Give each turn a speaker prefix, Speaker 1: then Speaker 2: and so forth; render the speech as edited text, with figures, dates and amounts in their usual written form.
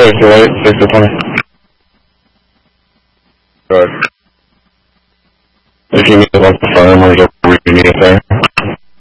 Speaker 1: 608, 620. Good. If you need to confirm, we'll